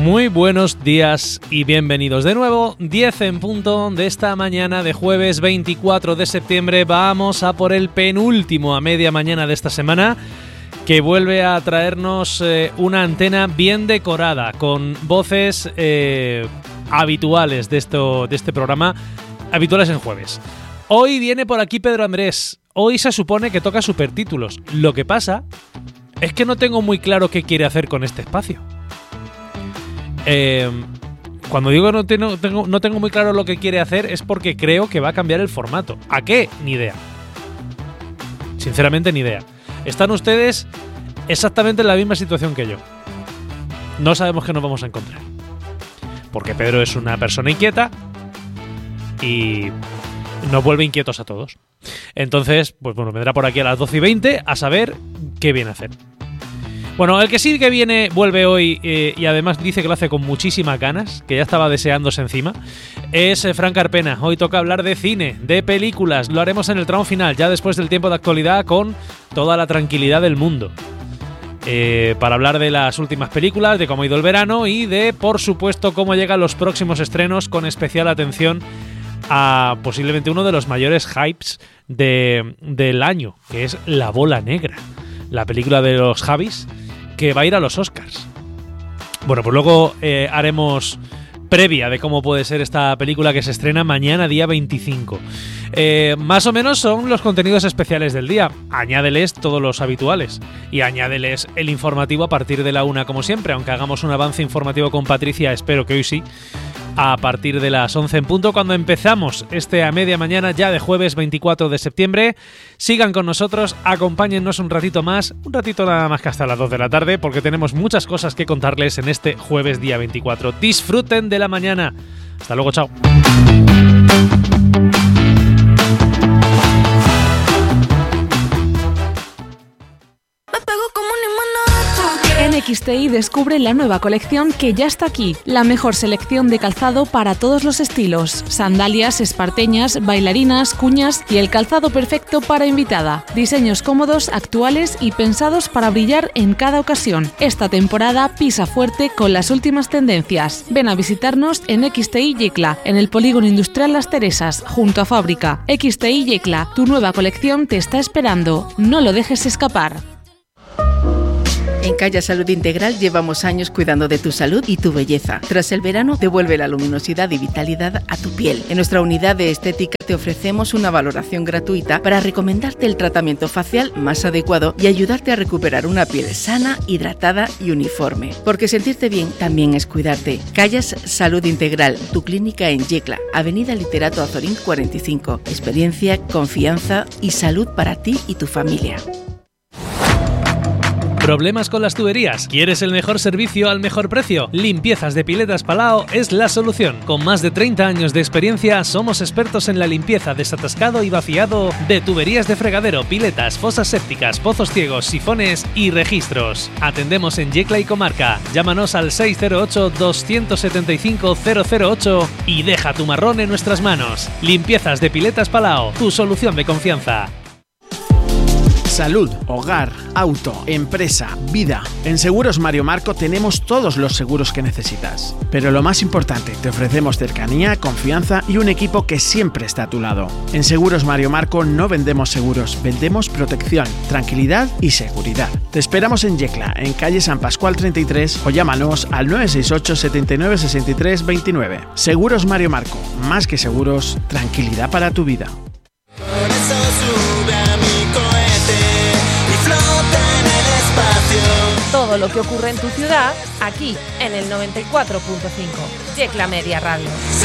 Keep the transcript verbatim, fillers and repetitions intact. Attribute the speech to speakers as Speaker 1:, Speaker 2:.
Speaker 1: Muy buenos días y bienvenidos de nuevo. diez en punto de esta mañana de jueves veinticuatro de septiembre. Vamos a por el penúltimo a media mañana de esta semana, que vuelve a traernos eh, una antena bien decorada, con voces eh, habituales de, esto, de este programa, habituales en jueves. Hoy viene por aquí Pedro Andrés. Hoy se supone que toca supertítulos. Lo que pasa es que no tengo muy claro qué quiere hacer con este espacio. Eh, cuando digo no tengo, tengo, no tengo muy claro lo que quiere hacer es porque creo que va a cambiar el formato. ¿A qué? Ni idea. Sinceramente, ni idea. Están ustedes exactamente en la misma situación que yo. No sabemos qué nos vamos a encontrar. Porque Pedro es una persona inquieta y nos vuelve inquietos a todos. Entonces, pues bueno, vendrá por aquí a las doce y veinte a saber qué viene a hacer. Bueno, el que sí que viene, vuelve hoy eh, y además dice que lo hace con muchísimas ganas, que ya estaba deseándose encima, es eh, Fran Carpena. Hoy toca hablar de cine, de películas, lo haremos en el tramo final, ya después del tiempo de actualidad, con toda la tranquilidad del mundo. Eh, para hablar de las últimas películas, de cómo ha ido el verano y de, por supuesto, cómo llegan los próximos estrenos, con especial atención a posiblemente uno de los mayores hypes de, del año, que es La Bola Negra, la película de los Javis, que va a ir a los Oscars. Bueno, pues luego eh, haremos previa de cómo puede ser esta película que se estrena mañana, día veinticinco. Eh, más o menos son los contenidos especiales del día. Añádeles todos los habituales y añádeles el informativo a partir de la una, como siempre, aunque hagamos un avance informativo con Patricia, espero que hoy sí, a partir de las once en punto, cuando empezamos este a media mañana ya de jueves veinticuatro de septiembre. Sigan con nosotros, acompáñennos un ratito más, un ratito nada más que hasta las dos de la tarde, porque tenemos muchas cosas que contarles en este jueves día veinticuatro. Disfruten de la mañana. Hasta luego, chao.
Speaker 2: En X T I descubre la nueva colección que ya está aquí, la mejor selección de calzado para todos los estilos, sandalias, esparteñas, bailarinas, cuñas y el calzado perfecto para invitada. Diseños cómodos, actuales y pensados para brillar en cada ocasión. Esta temporada pisa fuerte con las últimas tendencias. Ven a visitarnos en X T I Yecla, en el Polígono Industrial Las Teresas, junto a Fábrica. X T I Yecla, tu nueva colección te está esperando. No lo dejes escapar.
Speaker 3: En Calla Salud Integral llevamos años cuidando de tu salud y tu belleza. Tras el verano, devuelve la luminosidad y vitalidad a tu piel. En nuestra unidad de estética te ofrecemos una valoración gratuita para recomendarte el tratamiento facial más adecuado y ayudarte a recuperar una piel sana, hidratada y uniforme. Porque sentirte bien también es cuidarte. Callas Salud Integral, tu clínica en Yecla, Avenida Literato Azorín cuarenta y cinco. Experiencia, confianza y salud para ti y tu familia.
Speaker 1: ¿Problemas con las tuberías? ¿Quieres el mejor servicio al mejor precio? Limpiezas de Piletas Palau es la solución. Con más de treinta años de experiencia, somos expertos en la limpieza, desatascado y vaciado de tuberías de fregadero, piletas, fosas sépticas, pozos ciegos, sifones y registros. Atendemos en Yecla y comarca. Llámanos al seis cero ocho, dos siete cinco, cero cero ocho y deja tu marrón en nuestras manos. Limpiezas de Piletas Palau, tu solución de confianza.
Speaker 4: Salud, hogar, auto, empresa, vida. En Seguros Mario Marco tenemos todos los seguros que necesitas. Pero lo más importante, te ofrecemos cercanía, confianza y un equipo que siempre está a tu lado. En Seguros Mario Marco no vendemos seguros, vendemos protección, tranquilidad y seguridad. Te esperamos en Yecla, en calle San Pascual treinta y tres, o llámanos al nueve seis ocho, setenta y nueve, sesenta y tres, veintinueve. Seguros Mario Marco, más que seguros, tranquilidad para tu vida.
Speaker 5: Por eso sube a mi cohete y flota en el espacio.
Speaker 6: Todo lo que ocurre en tu ciudad, aquí en el noventa y cuatro punto cinco. Yecla Media Radio.